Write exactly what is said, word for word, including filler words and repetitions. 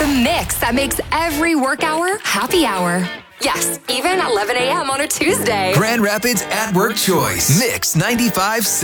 The mix that makes every work hour happy hour. Yes, even eleven a.m. on a Tuesday. Grand Rapids at Work Choice. Mix ninety-five.